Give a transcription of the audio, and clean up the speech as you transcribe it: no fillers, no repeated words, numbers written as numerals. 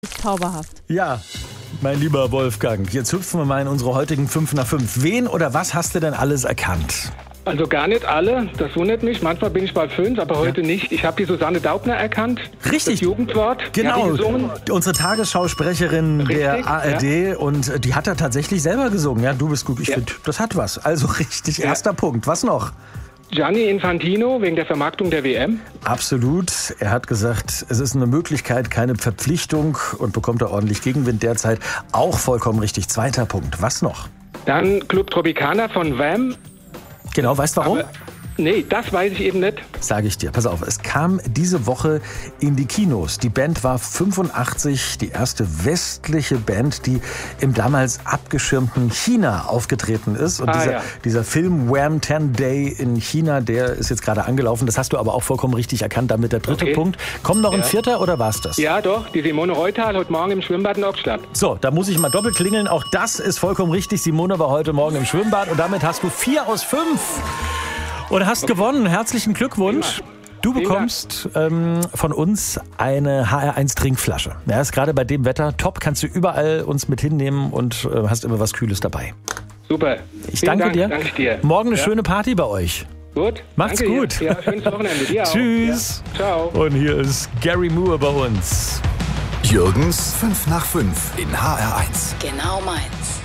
Zauberhaft. Ja, mein lieber Wolfgang, jetzt hüpfen wir mal in unsere heutigen 5 nach 5. Wen oder was hast du denn alles erkannt? Also gar nicht alle, das wundert mich. Manchmal bin ich bei 5, aber heute nicht. Ich habe die Susanne Daubner erkannt. Richtig. Das Jugendwort. Genau, Die hat die gesungen. unsere Tagesschausprecherin der ARD, ja. Und die hat da tatsächlich selber gesungen. Ja, du bist gut, ich finde, das hat was. Also richtig, erster Punkt. Was noch? Gianni Infantino wegen der Vermarktung der WM. Absolut. Er hat gesagt, es ist eine Möglichkeit, keine Verpflichtung und bekommt da ordentlich Gegenwind derzeit. Auch vollkommen richtig. Zweiter Punkt. Was noch? Dann Club Tropicana von Wham. Genau, weißt du warum? Aber, nee, das weiß ich eben nicht. Sage ich dir. Pass auf, es kam diese Woche in die Kinos. Die Band war 85, die erste westliche Band, die im damals abgeschirmten China aufgetreten ist. Und dieser Film Wham! 10 Day in China, der ist jetzt gerade angelaufen. Das hast du aber auch vollkommen richtig erkannt. Damit der dritte Punkt. Kommt noch ein vierter oder war's das? Ja, doch. Die Simone Reutal heute Morgen im Schwimmbad in Ockstadt. So, da muss ich mal doppelt klingeln. Auch das ist vollkommen richtig. Simone war heute Morgen im Schwimmbad und damit hast du 4 aus 5. Und hast gewonnen. Herzlichen Glückwunsch. Du bekommst von uns eine HR1 Trinkflasche. Ja, ist gerade bei dem Wetter top. Kannst du überall uns mit hinnehmen und hast immer was Kühles dabei. Super. Ich danke dir. Danke dir. Morgen eine schöne Party bei euch. Gut. Macht's danke gut. Dir. Ja, schönes Wochenende. Dir auch. Tschüss. Ja. Ciao. Und hier ist Gary Moore bei uns. Jürgens 5 nach 5 in HR1. Genau meins.